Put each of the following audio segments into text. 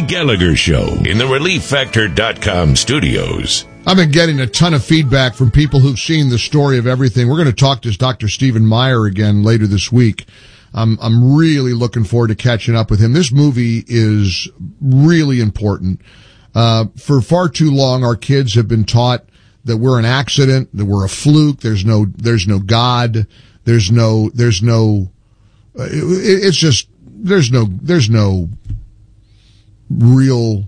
Gallagher Show in the ReliefFactor.com studios. I've been getting a ton of feedback from people who've seen The Story of Everything. We're going to talk to Dr. Stephen Meyer again later this week. I'm really looking forward to catching up with him. This movie is really important. For far too long, our kids have been taught that we're an accident, that we're a fluke. There's no God. There's no real,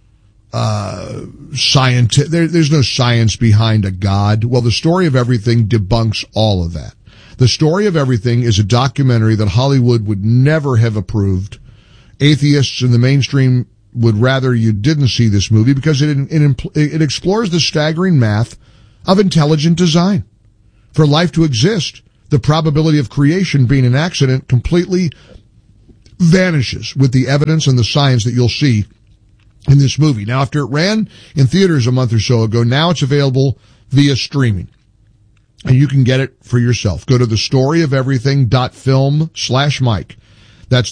there's no science behind a God. Well, The Story of Everything debunks all of that. The Story of Everything is a documentary that Hollywood would never have approved. Atheists in the mainstream would rather you didn't see this movie because it explores the staggering math of intelligent design. For life to exist, the probability of creation being an accident completely vanishes with the evidence and the science that you'll see in this movie. Now, after it ran in theaters a month or so ago, now it's available via streaming. And you can get it for yourself. Go to thestoryofeverything.film/Mike. That's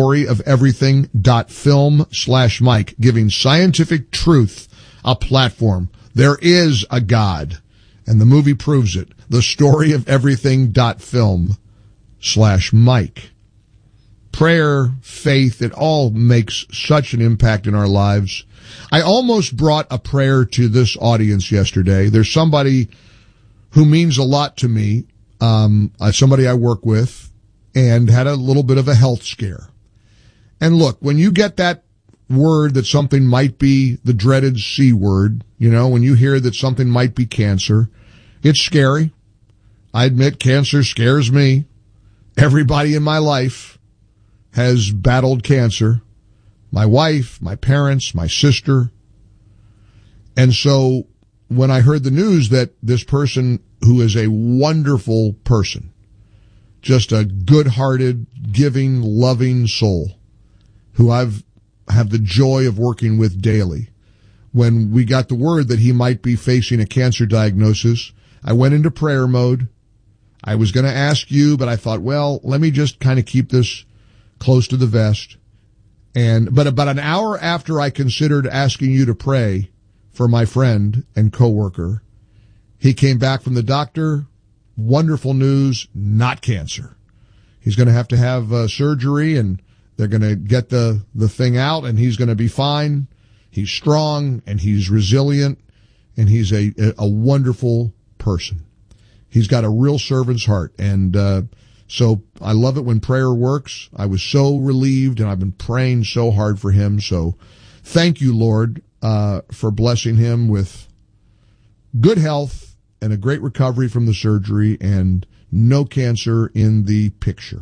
thestoryofeverything.film/Mike, giving scientific truth a platform. There is a God, and the movie proves it. Thestoryofeverything.film/Mike. Prayer, faith, it all makes such an impact in our lives. I almost brought a prayer to this audience yesterday. There's somebody who means a lot to me, somebody I work with, and had a little bit of a health scare. And look, when you get that word that something might be the dreaded C word, when you hear that something might be cancer, it's scary. I admit cancer scares me. Everybody in my life has battled cancer. My wife, my parents, my sister. And so when I heard the news that this person, who is a wonderful person, just a good-hearted, giving, loving soul, who have the joy of working with daily, when we got the word that he might be facing a cancer diagnosis, I went into prayer mode. I was going to ask you, but I thought, well, let me just kind of keep this close to the vest. But about an hour after I considered asking you to pray for my friend and coworker, he came back from the doctor. Wonderful news, not cancer. He's going to have surgery, and they're going to get the thing out, and he's going to be fine. He's strong, and he's resilient, and he's a wonderful person. He's got a real servant's heart, and so I love it when prayer works. I was so relieved, and I've been praying so hard for him. So thank you, Lord, for blessing him with good health and a great recovery from the surgery and no cancer in the picture.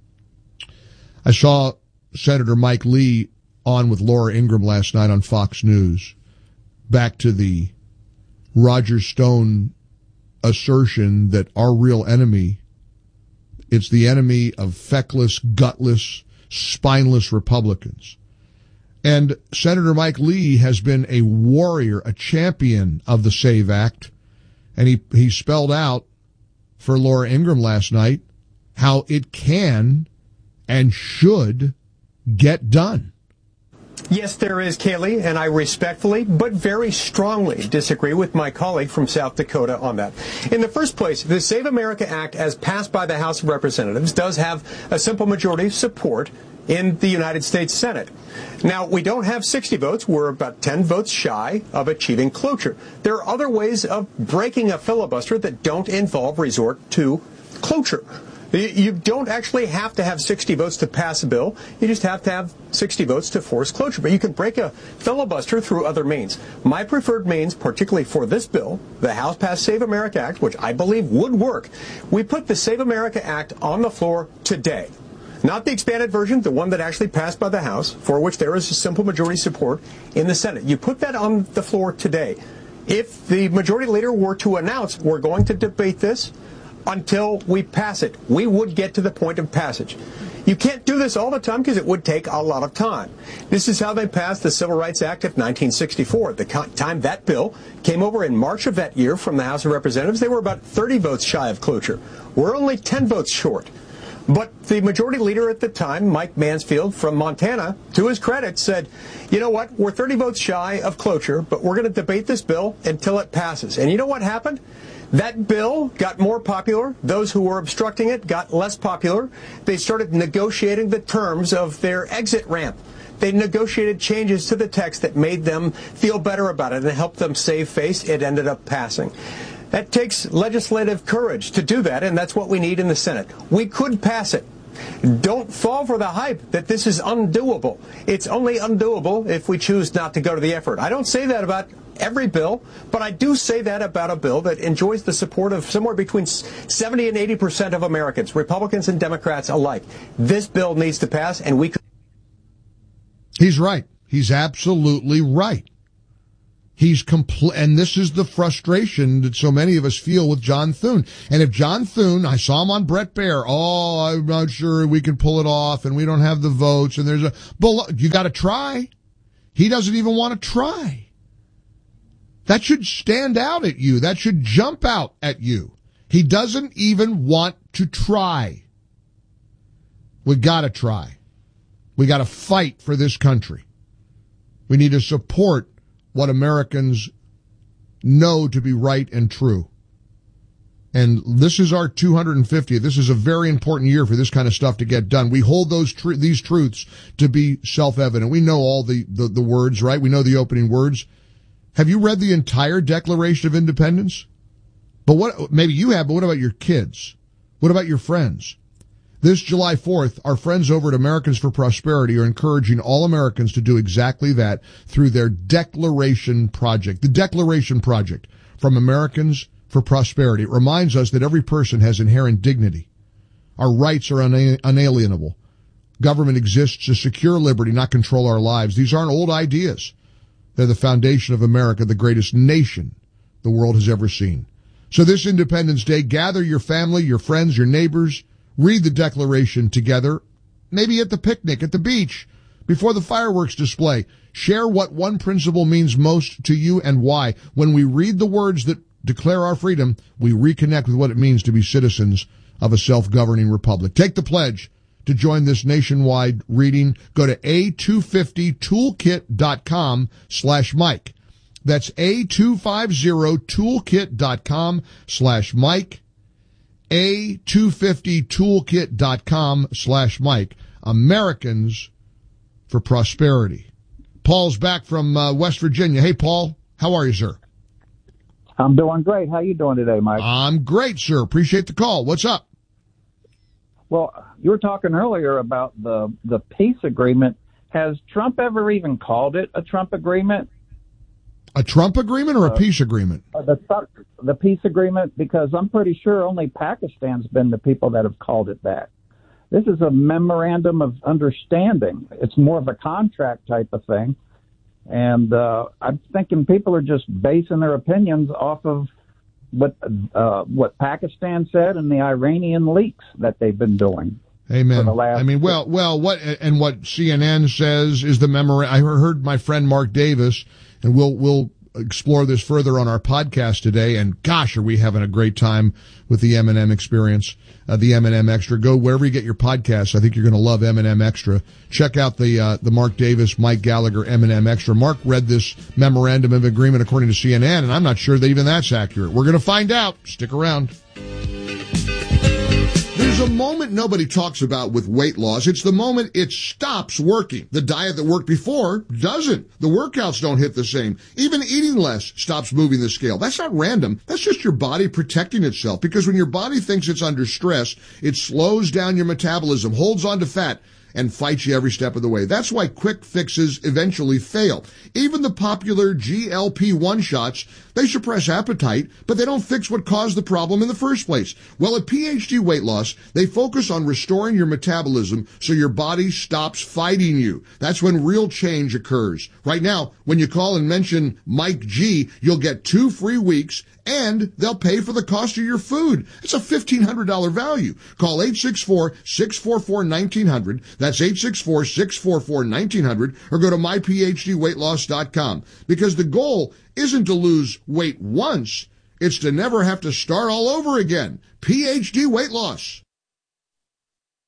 I saw Senator Mike Lee on with Laura Ingraham last night on Fox News. Back to the Roger Stone assertion that our real enemy, it's the enemy of feckless, gutless, spineless Republicans. And Senator Mike Lee has been a warrior, a champion of the SAVE Act. And he spelled out for Laura Ingraham last night how it can and should get done. Yes, there is, Kaylee, and I respectfully but very strongly disagree with my colleague from South Dakota on that. In the first place, the Save America Act, as passed by the House of Representatives, does have a simple majority of support in the United States Senate. Now, we don't have 60 votes. We're about 10 votes shy of achieving cloture. There are other ways of breaking a filibuster that don't involve resort to cloture. You don't actually have to have 60 votes to pass a bill. You just have to have 60 votes to force cloture. But you can break a filibuster through other means. My preferred means, particularly for this bill, the House passed Save America Act, which I believe would work. We put the Save America Act on the floor today. Not the expanded version, the one that actually passed by the House, for which there is a simple majority support in the Senate. You put that on the floor today. If the majority leader were to announce we're going to debate this until we pass it, we would get to the point of passage. You can't do this all the time because it would take a lot of time. This is how they passed the Civil Rights Act of 1964. At the time that bill came over in March of that year from the House of Representatives, they were about 30 votes shy of cloture. We're only 10 votes short. But the majority leader at the time, Mike Mansfield from Montana, to his credit, said, you know what, we're 30 votes shy of cloture, but we're going to debate this bill until it passes. And you know what happened? That bill got more popular. Those who were obstructing it got less popular. They started negotiating the terms of their exit ramp. They negotiated changes to the text that made them feel better about it and helped them save face. It ended up passing. That takes legislative courage to do that, and that's what we need in the Senate. We could pass it. Don't fall for the hype that this is undoable. It's only undoable if we choose not to go to the effort. I don't say that about every bill, but I do say that about a bill that enjoys the support of somewhere between 70 and 80% of Americans, Republicans and Democrats alike. This bill needs to pass, and we could. He's right. He's absolutely right. And this is the frustration that so many of us feel with John Thune. And if John Thune, I saw him on Bret Baier, I'm not sure we can pull it off and we don't have the votes and you gotta try. He doesn't even want to try. That should stand out at you. That should jump out at you. He doesn't even want to try. We gotta try. We gotta fight for this country. We need to support what Americans know to be right and true. And this is our 250th. This is a very important year for this kind of stuff to get done. We hold these truths to be self-evident. We know all the words, right? We know the opening words. Have you read the entire Declaration of Independence? But maybe you have, but what about your kids? What about your friends? This July 4th, our friends over at Americans for Prosperity are encouraging all Americans to do exactly that through their Declaration Project. The Declaration Project from Americans for Prosperity. It reminds us that every person has inherent dignity. Our rights are unalienable. Government exists to secure liberty, not control our lives. These aren't old ideas. They're the foundation of America, the greatest nation the world has ever seen. So this Independence Day, gather your family, your friends, your neighbors. Read the Declaration together, maybe at the picnic, at the beach, before the fireworks display. Share what one principle means most to you and why. When we read the words that declare our freedom, we reconnect with what it means to be citizens of a self-governing republic. Take the pledge to join this nationwide reading. Go to a250toolkit.com/Mike. That's a250toolkit.com/Mike. a250toolkit.com/Mike. Americans for Prosperity. Paul's back from West Virginia. Hey, Paul. How are you, sir? I'm doing great. How you doing today, Mike? I'm great, sir. Appreciate the call. What's up? Well, you were talking earlier about the peace agreement. Has Trump ever even called it a Trump agreement? A Trump agreement or a peace agreement? The peace agreement, because I'm pretty sure only Pakistan's been the people that have called it that. This is a memorandum of understanding. It's more of a contract type of thing. And I'm thinking people are just basing their opinions off of what Pakistan said and the Iranian leaks that they've been doing. Amen. What CNN says is the memorandum. I heard my friend Mark Davis, and we'll explore this further on our podcast today. And gosh, are we having a great time with the M&M experience, the M&M Extra. Go wherever you get your podcasts. I think you're going to love M&M Extra. Check out the Mark Davis, Mike Gallagher M&M Extra. Mark read this memorandum of agreement according to CNN, and I'm not sure that even that's accurate. We're going to find out. Stick around. There's a moment nobody talks about with weight loss. It's the moment it stops working. The diet that worked before doesn't. The workouts don't hit the same. Even eating less stops moving the scale. That's not random. That's just your body protecting itself. Because when your body thinks it's under stress, it slows down your metabolism, holds on to fat, and fights you every step of the way. That's why quick fixes eventually fail. Even the popular GLP-1 shots, they suppress appetite, but they don't fix what caused the problem in the first place. Well, at PhD Weight Loss, they focus on restoring your metabolism so your body stops fighting you. That's when real change occurs. Right now, when you call and mention Mike G, you'll get 2 free weeks, and they'll pay for the cost of your food. It's a $1,500 value. Call 864-644-1900. That's 864-644-1900, or go to myphdweightloss.com. Because the goal isn't to lose weight once, it's to never have to start all over again. PhD Weight Loss.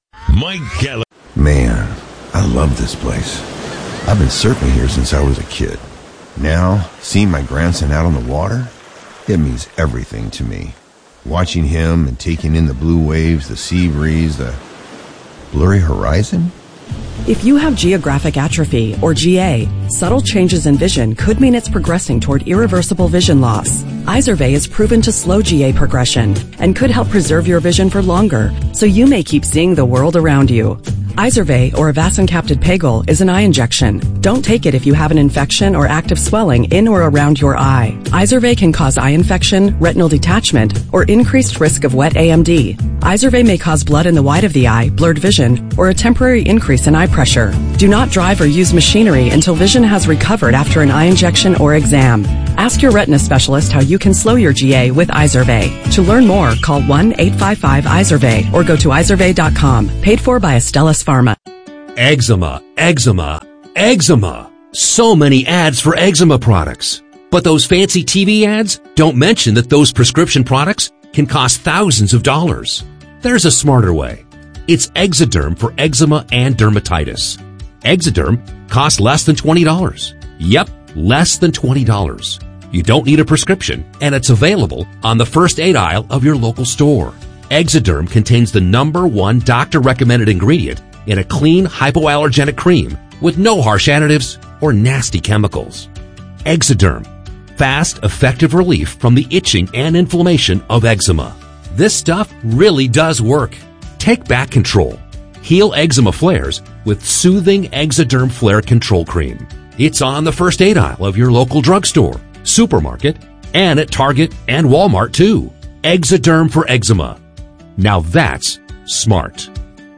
Mike Gallagher. Man, I love this place. I've been surfing here since I was a kid. Now, seeing my grandson out on the water, it means everything to me. Watching him and taking in the blue waves, the sea breeze, the blurry horizon. If you have geographic atrophy, or GA, subtle changes in vision could mean it's progressing toward irreversible vision loss. Izervay is proven to slow GA progression and could help preserve your vision for longer, so you may keep seeing the world around you. Izervay, or avacincaptad pegol, is an eye injection. Don't take it if you have an infection or active swelling in or around your eye. Izervay can cause eye infection, retinal detachment, or increased risk of wet AMD. Izervay may cause blood in the white of the eye, blurred vision, or a temporary increase in eye pressure. Do not drive or use machinery until vision has recovered after an eye injection or exam. Ask your retina specialist how you can slow your GA with Izervay. To learn more, call 1-855-IZERVAY or go to izervay.com. Paid for by Astellas Pharma. Eczema, eczema, eczema. So many ads for eczema products. But those fancy TV ads don't mention that those prescription products can cost thousands of dollars. There's a smarter way. It's Exoderm for eczema and dermatitis. Exoderm costs less than $20. Yep, less than $20. You don't need a prescription, and it's available on the first aid aisle of your local store. Exoderm contains the #1 doctor-recommended ingredient in a clean, hypoallergenic cream with no harsh additives or nasty chemicals. Exoderm. Fast, effective relief from the itching and inflammation of eczema. This stuff really does work. Take back control. Heal eczema flares with soothing Exoderm Flare Control Cream. It's on the first aid aisle of your local drugstore, supermarket, and at Target and Walmart too. Exoderm for eczema. Now that's smart.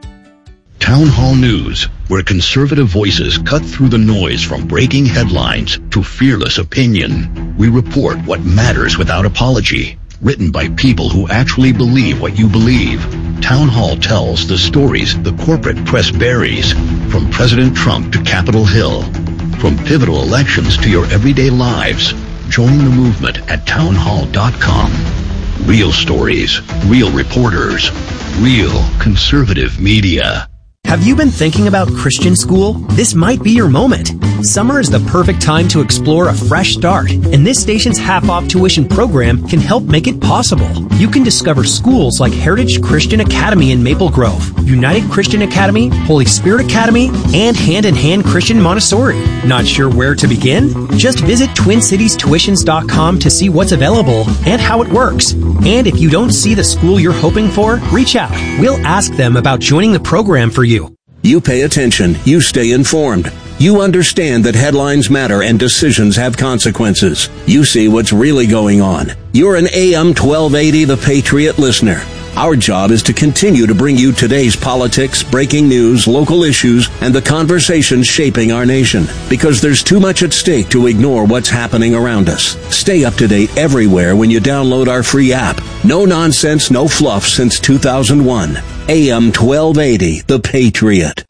Town Hall News, where conservative voices cut through the noise from breaking headlines to fearless opinion. We report what matters without apology. Written by people who actually believe what you believe. Town Hall tells the stories the corporate press buries, from President Trump to Capitol Hill. From pivotal elections to your everyday lives. Join the movement at townhall.com. Real stories, real reporters, real conservative media. Have you been thinking about Christian school? This might be your moment. Summer is the perfect time to explore a fresh start, and this station's half-off tuition program can help make it possible. You can discover schools like Heritage Christian Academy in Maple Grove, United Christian Academy, Holy Spirit Academy, and Hand in Hand Christian Montessori. Not sure where to begin? Just visit TwinCitiesTuitions.com to see what's available and how it works. And if you don't see the school you're hoping for, reach out. We'll ask them about joining the program for you. You pay attention. You stay informed. You understand that headlines matter and decisions have consequences. You see what's really going on. You're an AM 1280 The Patriot listener. Our job is to continue to bring you today's politics, breaking news, local issues, and the conversations shaping our nation. Because there's too much at stake to ignore what's happening around us. Stay up to date everywhere when you download our free app. No nonsense, no fluff since 2001. AM 1280, The Patriot.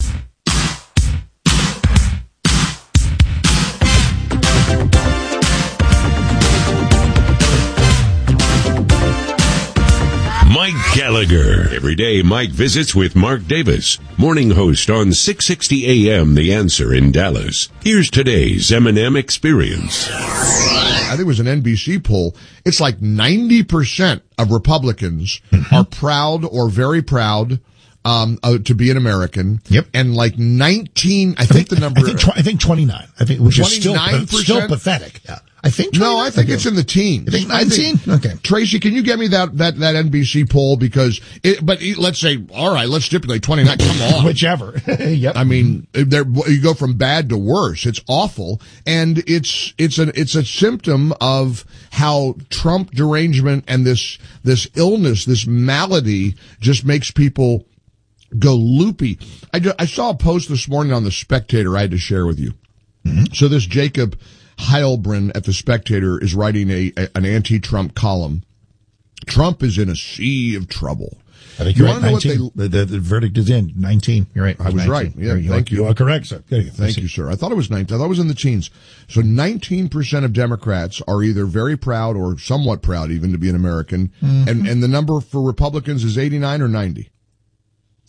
Mike Gallagher. Every day, Mike visits with Mark Davis, morning host on 660 AM The Answer in Dallas. Here's today's M&M Experience. I think it was an NBC poll. It's like 90% of Republicans are proud or very proud to be an American. Yep. And like 19, I think the number... I think 29. I think, which is still 29%? pathetic. Yeah. I think 29? No, I think it's in the teens. You think 19? Okay. Tracy, can you get me that NBC poll? Because let's say, all right, let's stipulate 29. Come on. Whichever. Yep. I mean, you go from bad to worse. It's awful. And it's a symptom of how Trump derangement and this illness, this malady just makes people go loopy. I saw a post this morning on The Spectator I had to share with you. Mm-hmm. So this Jacob Heilbrunn at The Spectator is writing an anti-Trump column. Trump is in a sea of trouble. I think you're right. 19. The verdict is in 19. You're right. I was 19. Right. Yeah, thank you. You are correct, sir. Thank you, sir. I thought it was 19. I thought it was in the teens. So 19% of Democrats are either very proud or somewhat proud even to be an American. Mm-hmm. And the number for Republicans is 89 or 90.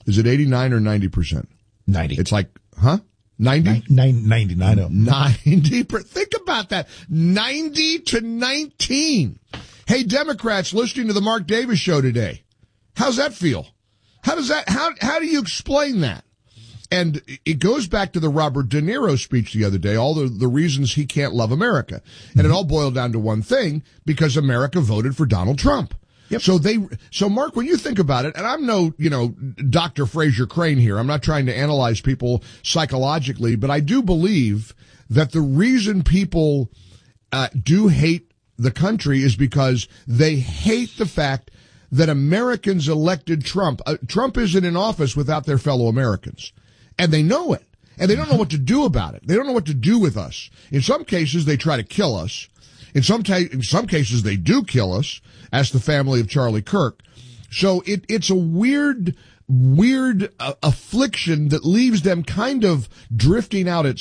Is it 89 or 90%? 90. It's like, huh? 90? 90. Think about that. 90 to 19. Hey, Democrats listening to the Mark Davis show today. How's that feel? How do you explain that? And it goes back to the Robert De Niro speech the other day, all the reasons he can't love America. And it all boiled down to one thing, because America voted for Donald Trump. Yep. So Mark, when you think about it, and I'm no, Dr. Fraser Crane here. I'm not trying to analyze people psychologically, but I do believe that the reason people do hate the country is because they hate the fact that Americans elected Trump. Trump isn't in office without their fellow Americans. And they know it. And they don't know what to do about it. They don't know what to do with us. In some cases, they try to kill us. In some cases, they do kill us, as the family of Charlie Kirk. So it's a weird affliction that leaves them kind of drifting out at